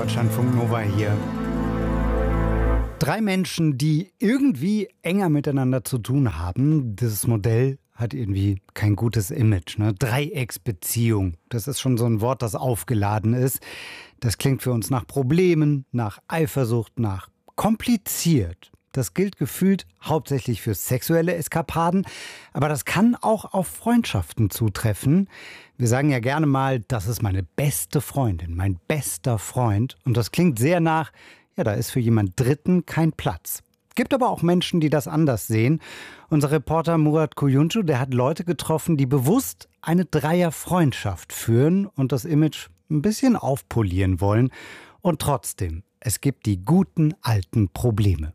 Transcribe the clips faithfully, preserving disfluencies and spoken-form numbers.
Deutschlandfunk Nova hier. Drei Menschen, die irgendwie enger miteinander zu tun haben. Dieses Modell hat irgendwie kein gutes Image. Ne? Dreiecksbeziehung, das ist schon so ein Wort, das aufgeladen ist. Das klingt für uns nach Problemen, nach Eifersucht, nach kompliziert. Das gilt gefühlt hauptsächlich für sexuelle Eskapaden, aber das kann auch auf Freundschaften zutreffen. Wir sagen ja gerne mal, das ist meine beste Freundin, mein bester Freund. Und das klingt sehr nach, ja, da ist für jemand Dritten kein Platz. Gibt aber auch Menschen, die das anders sehen. Unser Reporter Murat Kuyuncu, der hat Leute getroffen, die bewusst eine Dreierfreundschaft führen und das Image ein bisschen aufpolieren wollen. Und trotzdem, es gibt die guten alten Probleme.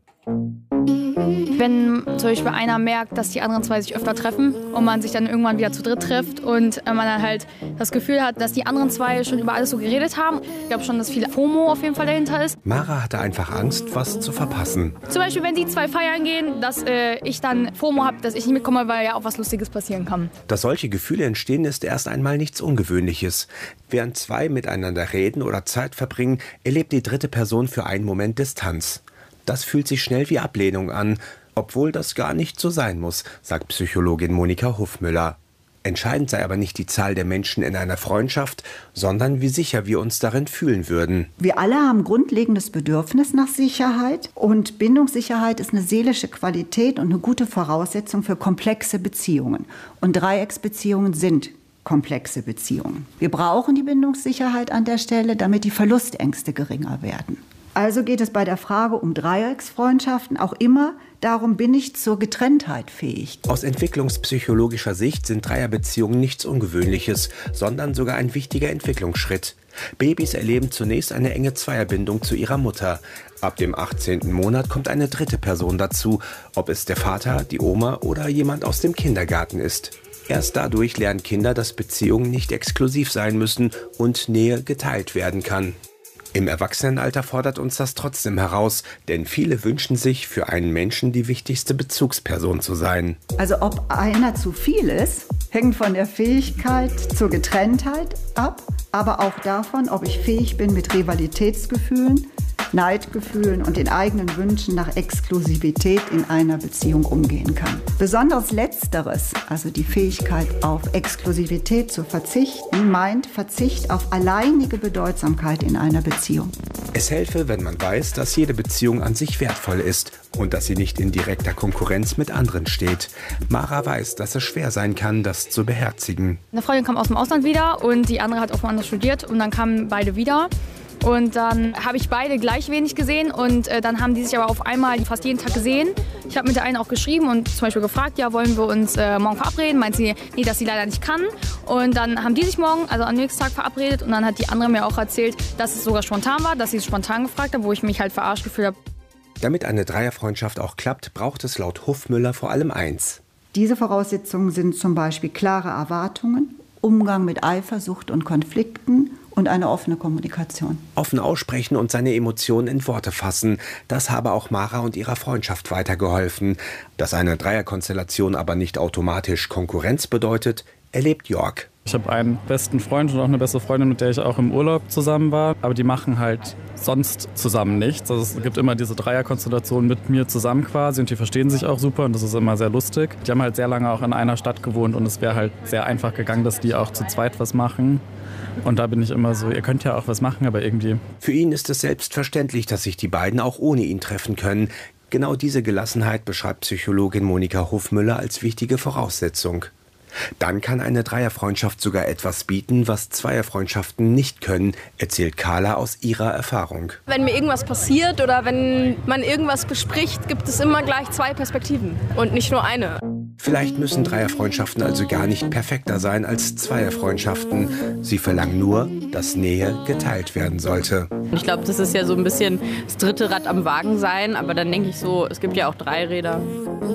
Wenn zum Beispiel einer merkt, dass die anderen zwei sich öfter treffen und man sich dann irgendwann wieder zu dritt trifft und man dann halt das Gefühl hat, dass die anderen zwei schon über alles so geredet haben. Ich glaube schon, dass viel FOMO auf jeden Fall dahinter ist. Mara hatte einfach Angst, was zu verpassen. Zum Beispiel, wenn die zwei feiern gehen, dass äh, ich dann FOMO habe, dass ich nicht mitkomme, weil ja auch was Lustiges passieren kann. Dass solche Gefühle entstehen, ist erst einmal nichts Ungewöhnliches. Während zwei miteinander reden oder Zeit verbringen, erlebt die dritte Person für einen Moment Distanz. Das fühlt sich schnell wie Ablehnung an, obwohl das gar nicht so sein muss, sagt Psychologin Monika Hufmüller. Entscheidend sei aber nicht die Zahl der Menschen in einer Freundschaft, sondern wie sicher wir uns darin fühlen würden. Wir alle haben grundlegendes Bedürfnis nach Sicherheit und Bindungssicherheit ist eine seelische Qualität und eine gute Voraussetzung für komplexe Beziehungen. Und Dreiecksbeziehungen sind komplexe Beziehungen. Wir brauchen die Bindungssicherheit an der Stelle, damit die Verlustängste geringer werden. Also geht es bei der Frage um Dreiecksfreundschaften auch immer darum, bin ich zur Getrenntheit fähig. Aus entwicklungspsychologischer Sicht sind Dreierbeziehungen nichts Ungewöhnliches, sondern sogar ein wichtiger Entwicklungsschritt. Babys erleben zunächst eine enge Zweierbindung zu ihrer Mutter. Ab dem achtzehnten Monat kommt eine dritte Person dazu, ob es der Vater, die Oma oder jemand aus dem Kindergarten ist. Erst dadurch lernen Kinder, dass Beziehungen nicht exklusiv sein müssen und Nähe geteilt werden kann. Im Erwachsenenalter fordert uns das trotzdem heraus, denn viele wünschen sich, für einen Menschen die wichtigste Bezugsperson zu sein. Also ob einer zu viel ist, hängt von der Fähigkeit zur Getrenntheit ab, aber auch davon, ob ich fähig bin, mit Rivalitätsgefühlen, Neidgefühlen und den eigenen Wünschen nach Exklusivität in einer Beziehung umgehen kann. Besonders Letzteres, also die Fähigkeit auf Exklusivität zu verzichten, meint Verzicht auf alleinige Bedeutsamkeit in einer Beziehung. Es helfe, wenn man weiß, dass jede Beziehung an sich wertvoll ist und dass sie nicht in direkter Konkurrenz mit anderen steht. Mara weiß, dass es schwer sein kann, das zu beherzigen. Eine Freundin kam aus dem Ausland wieder und die andere hat auch woanders studiert und dann kamen beide wieder. Und dann habe ich beide gleich wenig gesehen und äh, dann haben die sich aber auf einmal fast jeden Tag gesehen. Ich habe mit der einen auch geschrieben und zum Beispiel gefragt, ja, wollen wir uns äh, morgen verabreden? Meint sie, nee, dass sie leider nicht kann. Und dann haben die sich morgen, also am nächsten Tag verabredet und dann hat die andere mir auch erzählt, dass es sogar spontan war, dass sie es spontan gefragt hat, wo ich mich halt verarscht gefühlt habe. Damit eine Dreierfreundschaft auch klappt, braucht es laut Hufmüller vor allem eins. Diese Voraussetzungen sind zum Beispiel klare Erwartungen, Umgang mit Eifersucht und Konflikten und eine offene Kommunikation. Offen aussprechen und seine Emotionen in Worte fassen, das habe auch Mara und ihrer Freundschaft weitergeholfen. Dass eine Dreierkonstellation aber nicht automatisch Konkurrenz bedeutet, erlebt Jörg. Ich habe einen besten Freund und auch eine beste Freundin, mit der ich auch im Urlaub zusammen war. Aber die machen halt sonst zusammen nichts. Also es gibt immer diese Dreierkonstellation mit mir zusammen quasi und die verstehen sich auch super und das ist immer sehr lustig. Die haben halt sehr lange auch in einer Stadt gewohnt und es wäre halt sehr einfach gegangen, dass die auch zu zweit was machen. Und da bin ich immer so, ihr könnt ja auch was machen, aber irgendwie... Für ihn ist es selbstverständlich, dass sich die beiden auch ohne ihn treffen können. Genau diese Gelassenheit beschreibt Psychologin Monika Hufmüller als wichtige Voraussetzung. Dann kann eine Dreierfreundschaft sogar etwas bieten, was Zweierfreundschaften nicht können, erzählt Carla aus ihrer Erfahrung. Wenn mir irgendwas passiert oder wenn man irgendwas bespricht, gibt es immer gleich zwei Perspektiven und nicht nur eine. Vielleicht müssen Dreierfreundschaften also gar nicht perfekter sein als Zweierfreundschaften. Sie verlangen nur, dass Nähe geteilt werden sollte. Ich glaube, das ist ja so ein bisschen das dritte Rad am Wagen sein, aber dann denke ich so, es gibt ja auch drei Räder.